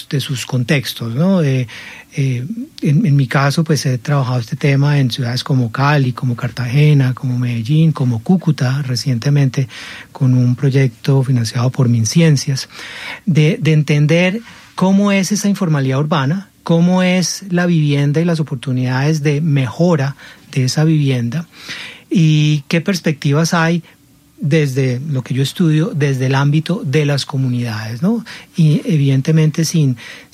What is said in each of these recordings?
sus contextos, ¿no? En mi caso, pues he trabajado este tema en ciudades como Cali, como Cartagena, como Medellín, como Cúcuta, recientemente con un proyecto financiado por MinCiencias, de entender cómo es esa informalidad urbana, cómo es la vivienda y las oportunidades de mejora de esa vivienda y qué perspectivas hay desde lo que yo estudio, desde el ámbito de las comunidades, ¿no? Y evidentemente sin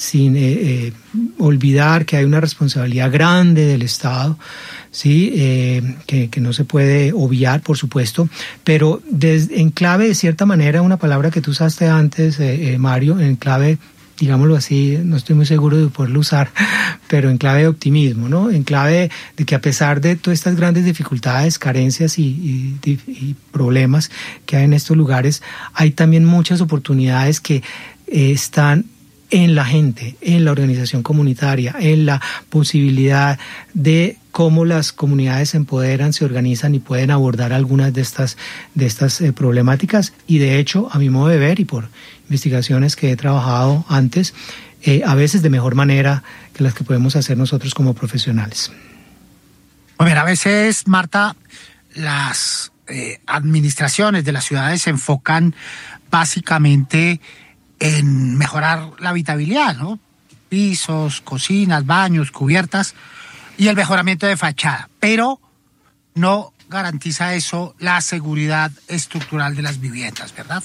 olvidar que hay una responsabilidad grande del Estado, ¿sí? Que no se puede obviar, por supuesto, pero en clave, de cierta manera, una palabra que tú usaste antes, Mario, en clave, digámoslo así, no estoy muy seguro de poderlo usar, pero en clave de optimismo, ¿no? En clave de que a pesar de todas estas grandes dificultades, carencias y problemas que hay en estos lugares, hay también muchas oportunidades que están en la gente, en la organización comunitaria, en la posibilidad de cómo las comunidades se empoderan, se organizan y pueden abordar algunas de estas problemáticas. Y de hecho, a mi modo de ver y por investigaciones que he trabajado antes, a veces de mejor manera que las que podemos hacer nosotros como profesionales. A ver, a veces, Marta, las administraciones de las ciudades se enfocan básicamente en mejorar la habitabilidad, ¿no? Pisos, cocinas, baños, cubiertas y el mejoramiento de fachada, pero no garantiza eso la seguridad estructural de las viviendas, ¿verdad?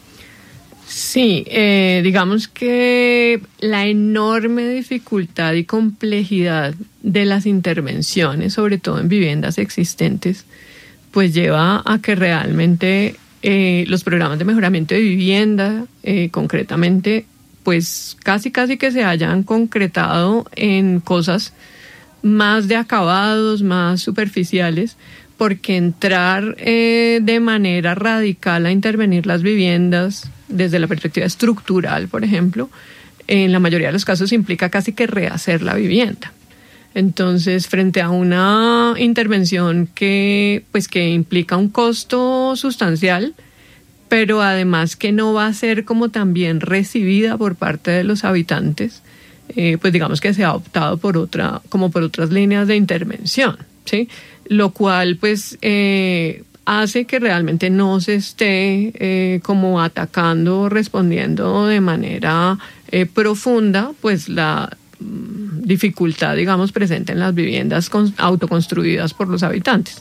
Sí, digamos que la enorme dificultad y complejidad de las intervenciones, sobre todo en viviendas existentes, pues lleva a que realmente los programas de mejoramiento de vivienda, concretamente, pues casi que se hayan concretado en cosas más de acabados, más superficiales, porque entrar de manera radical a intervenir las viviendas desde la perspectiva estructural, por ejemplo, en la mayoría de los casos implica casi que rehacer la vivienda. Entonces, frente a una intervención que implica un costo sustancial, pero además que no va a ser como también recibida por parte de los habitantes, pues digamos que se ha optado por otras líneas de intervención, ¿sí? Lo cual pues hace que realmente no se esté como atacando, respondiendo de manera profunda, pues la dificultad, digamos, presente en las viviendas autoconstruidas por los habitantes.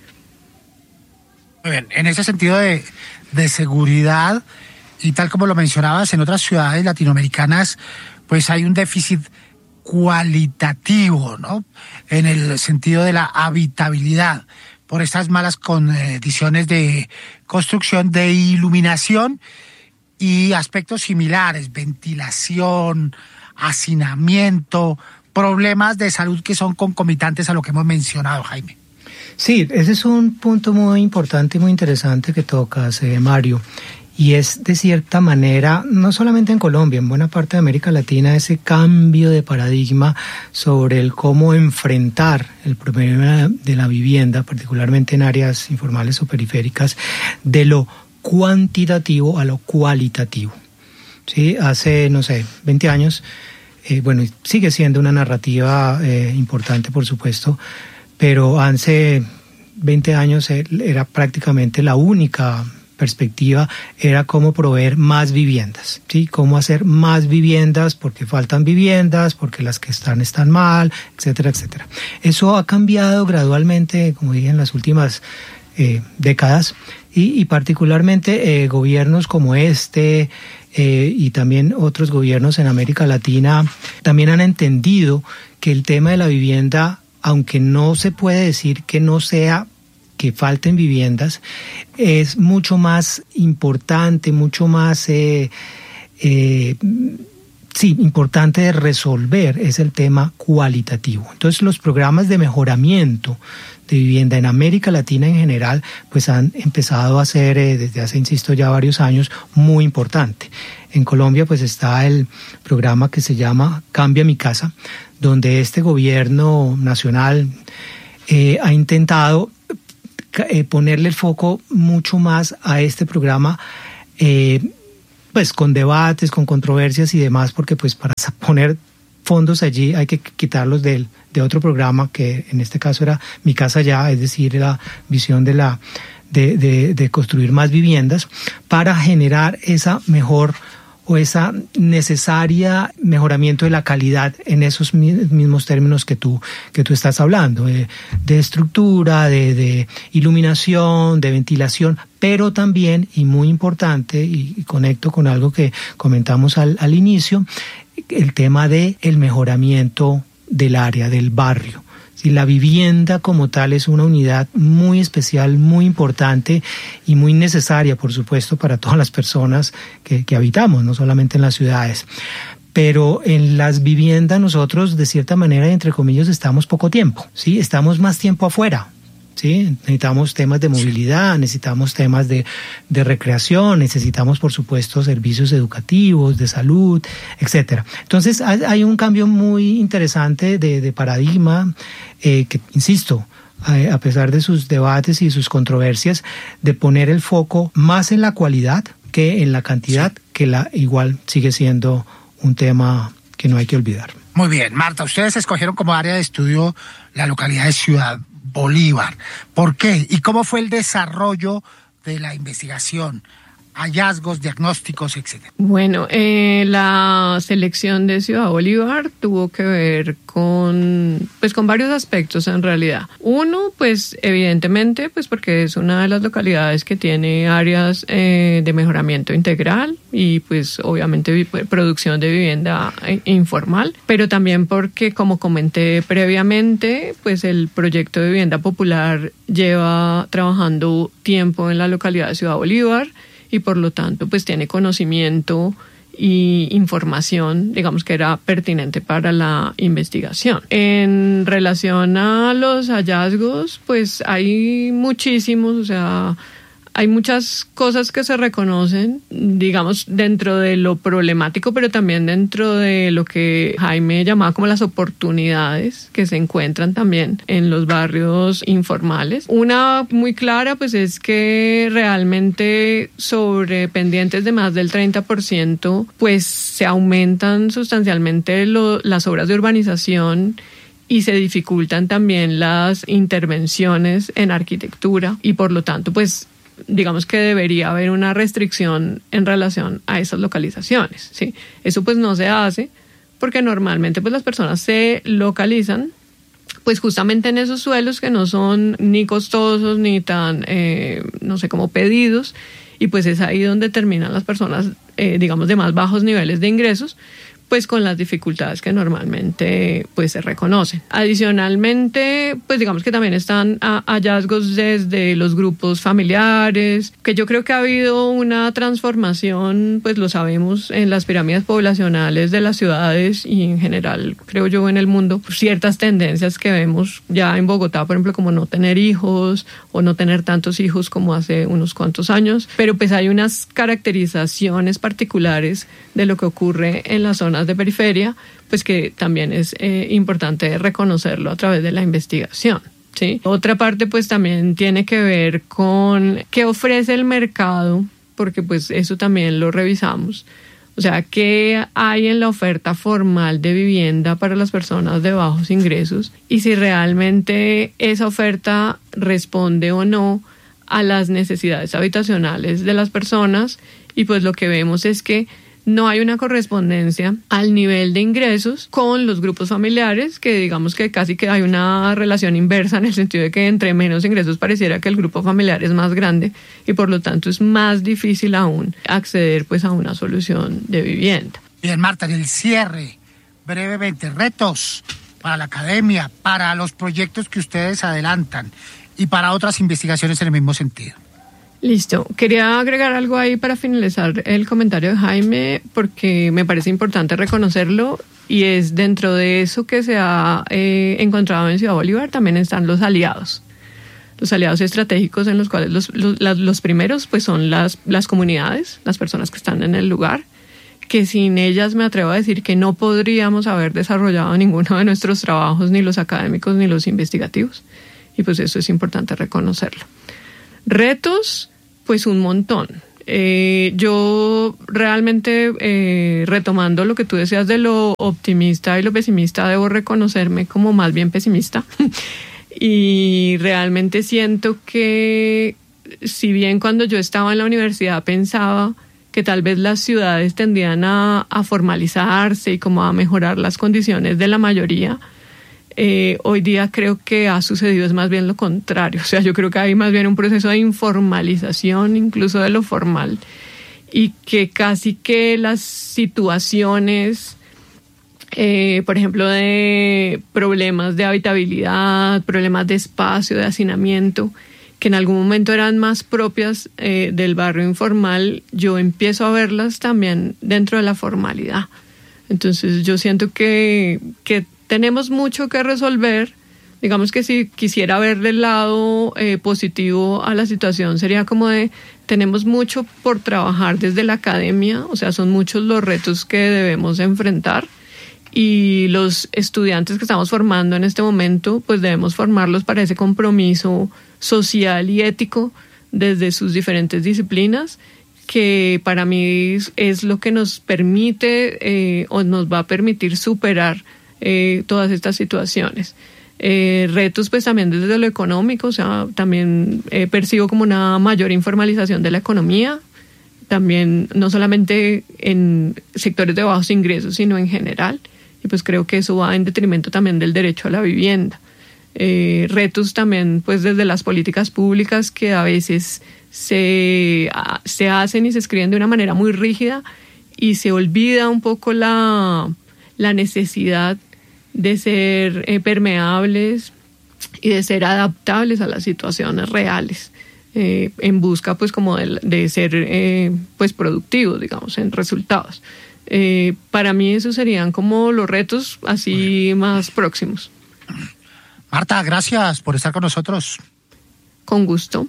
Muy bien, en ese sentido de seguridad, y tal como lo mencionabas, en otras ciudades latinoamericanas, pues hay un déficit cualitativo, ¿no? En el sentido de la habitabilidad, por estas malas condiciones de construcción, de iluminación y aspectos similares, ventilación, hacinamiento, problemas de salud que son concomitantes a lo que hemos mencionado, Jaime. Sí, ese es un punto muy importante y muy interesante que tocas, Mario. Y es de cierta manera, no solamente en Colombia, en buena parte de América Latina, ese cambio de paradigma sobre el cómo enfrentar el problema de la vivienda, particularmente en áreas informales o periféricas, de lo cuantitativo a lo cualitativo. Sí, hace, 20 años, sigue siendo una narrativa importante, por supuesto, pero hace 20 años era prácticamente la única perspectiva, era cómo proveer más viviendas, ¿sí? Cómo hacer más viviendas porque faltan viviendas, porque las que están mal, etcétera, etcétera. Eso ha cambiado gradualmente, como dije, en las últimas décadas y particularmente gobiernos como y también otros gobiernos en América Latina también han entendido que el tema de la vivienda, aunque no se puede decir que no sea que falten viviendas, es mucho más importante, mucho más importante de resolver, es el tema cualitativo. Entonces los programas de mejoramiento de vivienda en América Latina en general pues han empezado a ser desde hace, insisto, ya varios años muy importante. En Colombia pues está el programa que se llama Cambia mi casa, donde este gobierno nacional ha intentado ponerle el foco mucho más a este programa pues con debates, con controversias y demás, porque pues para poner fondos allí hay que quitarlos de otro programa que en este caso era Mi Casa Ya, es decir, la visión de construir más viviendas para generar esa mejor o esa necesaria mejoramiento de la calidad en esos mismos términos que tú estás hablando, de estructura, de iluminación, de ventilación, pero también, y muy importante, y conecto con algo que comentamos al inicio, el tema de el mejoramiento del área, del barrio. Si la vivienda como tal es una unidad muy especial, muy importante y muy necesaria, por supuesto, para todas las personas que habitamos, no solamente en las ciudades. Pero en las viviendas nosotros, de cierta manera, entre comillas, estamos poco tiempo, ¿sí? Estamos más tiempo afuera. ¿Sí? Necesitamos temas de movilidad, necesitamos temas de recreación, necesitamos, por supuesto, servicios educativos, de salud, etcétera. Entonces, hay un cambio muy interesante de paradigma que, insisto, a pesar de sus debates y sus controversias, de poner el foco más en la cualidad que en la cantidad, sí, que igual sigue siendo un tema que no hay que olvidar. Muy bien, Marta, ustedes escogieron como área de estudio la localidad de Ciudad Bolívar. ¿Por qué? ¿Y cómo fue el desarrollo de la investigación? Hallazgos, diagnósticos, etcétera. Bueno, la selección de Ciudad Bolívar tuvo que ver con varios aspectos en realidad. Uno, pues evidentemente, pues porque es una de las localidades que tiene áreas de mejoramiento integral y pues obviamente producción de vivienda informal, pero también porque, como comenté previamente, pues el proyecto de vivienda popular lleva trabajando tiempo en la localidad de Ciudad Bolívar y por lo tanto pues tiene conocimiento y información, digamos, que era pertinente para la investigación. En relación a los hallazgos, pues hay muchísimos, o sea, hay muchas cosas que se reconocen, digamos, dentro de lo problemático, pero también dentro de lo que Jaime llamaba como las oportunidades que se encuentran también en los barrios informales. Una muy clara, pues, es que realmente sobre pendientes de más del 30%, pues se aumentan sustancialmente las obras de urbanización y se dificultan también las intervenciones en arquitectura y por lo tanto, pues, digamos que debería haber una restricción en relación a esas localizaciones, ¿sí? Eso pues no se hace porque normalmente pues las personas se localizan pues justamente en esos suelos que no son ni costosos ni tan, no sé, como pedidos, y pues es ahí donde terminan las personas, digamos, de más bajos niveles de ingresos, pues con las dificultades que normalmente pues se reconocen. Adicionalmente, pues digamos que también están hallazgos desde los grupos familiares, que yo creo que ha habido una transformación, pues lo sabemos, en las pirámides poblacionales de las ciudades y en general, creo yo, en el mundo, ciertas tendencias que vemos ya en Bogotá, por ejemplo, como no tener hijos o no tener tantos hijos como hace unos cuantos años, pero pues hay unas caracterizaciones particulares de lo que ocurre en las zonas de periferia, pues que también es importante reconocerlo a través de la investigación, ¿sí? Otra parte pues también tiene que ver con qué ofrece el mercado, porque pues eso también lo revisamos. O sea, qué hay en la oferta formal de vivienda para las personas de bajos ingresos y si realmente esa oferta responde o no a las necesidades habitacionales de las personas, y pues lo que vemos es que no hay una correspondencia al nivel de ingresos con los grupos familiares, que digamos que casi que hay una relación inversa en el sentido de que entre menos ingresos pareciera que el grupo familiar es más grande y por lo tanto es más difícil aún acceder pues a una solución de vivienda. Bien, Marta, en el cierre, brevemente, retos para la academia, para los proyectos que ustedes adelantan y para otras investigaciones en el mismo sentido. Listo. Quería agregar algo ahí para finalizar el comentario de Jaime, porque me parece importante reconocerlo, y es dentro de eso que se ha encontrado en Ciudad Bolívar también están los aliados. Los aliados estratégicos, en los cuales los primeros pues son las comunidades, las personas que están en el lugar, que sin ellas me atrevo a decir que no podríamos haber desarrollado ninguno de nuestros trabajos, ni los académicos ni los investigativos, y pues eso es importante reconocerlo. Retos, pues un montón. Yo realmente, retomando lo que tú decías de lo optimista y lo pesimista, debo reconocerme como más bien pesimista. Y realmente siento que, si bien cuando yo estaba en la universidad pensaba que tal vez las ciudades tendían a formalizarse y como a mejorar las condiciones de la mayoría, hoy día creo que ha sucedido es más bien lo contrario. O sea, yo creo que hay más bien un proceso de informalización incluso de lo formal, y que casi que las situaciones, por ejemplo, de problemas de habitabilidad, problemas de espacio, de hacinamiento, que en algún momento eran más propias del barrio informal, yo empiezo a verlas también dentro de la formalidad. Entonces yo siento que tenemos mucho que resolver. Digamos que si quisiera ver del lado positivo a la situación, sería como tenemos mucho por trabajar desde la academia, o sea, son muchos los retos que debemos enfrentar, y los estudiantes que estamos formando en este momento, pues debemos formarlos para ese compromiso social y ético desde sus diferentes disciplinas, que para mí es lo que nos permite o nos va a permitir superar todas estas situaciones. Retos pues también desde lo económico, o sea, también percibo como una mayor informalización de la economía, también no solamente en sectores de bajos ingresos, sino en general, y pues creo que eso va en detrimento también del derecho a la vivienda. Retos también pues desde las políticas públicas, que a veces se hacen y se escriben de una manera muy rígida y se olvida un poco la necesidad de ser permeables y de ser adaptables a las situaciones reales, en busca pues como de ser pues productivos, digamos, en resultados. Para mí esos serían como los retos así más próximos. Marta, gracias por estar con nosotros. Con gusto.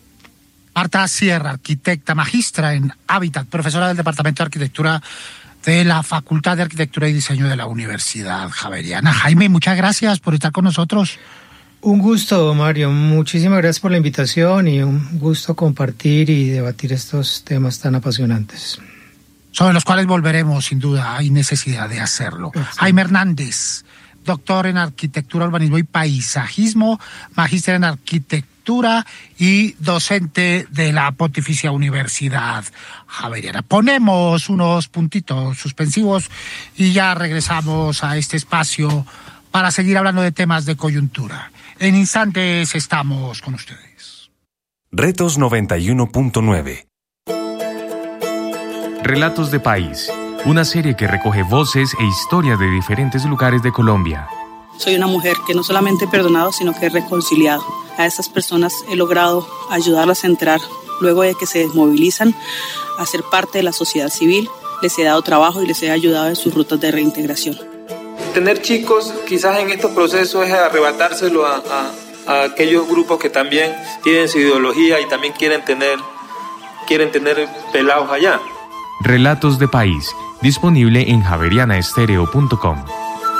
Marta Sierra, arquitecta, magistra en Hábitat, profesora del Departamento de Arquitectura de la Facultad de Arquitectura y Diseño de la Universidad Javeriana. Jaime, muchas gracias por estar con nosotros. Un gusto, Mario. Muchísimas gracias por la invitación y un gusto compartir y debatir estos temas tan apasionantes, sobre los cuales volveremos, sin duda, hay necesidad de hacerlo. Sí. Jaime Hernández, doctor en Arquitectura, Urbanismo y Paisajismo, magíster en Arquitectura y docente de la Pontificia Universidad Javeriana. Ponemos unos puntitos suspensivos y ya regresamos a este espacio para seguir hablando de temas de coyuntura. En instantes estamos con ustedes. Retos 91.9. Relatos de País, una serie que recoge voces e historias de diferentes lugares de Colombia. Soy una mujer que no solamente he perdonado, sino que he reconciliado. A estas personas he logrado ayudarlas a entrar luego de que se desmovilizan a ser parte de la sociedad civil. Les he dado trabajo y les he ayudado en sus rutas de reintegración. Tener chicos quizás en estos procesos es arrebatárselo a aquellos grupos que también tienen su ideología y también quieren tener pelados allá. Relatos de País, disponible en javerianaestereo.com.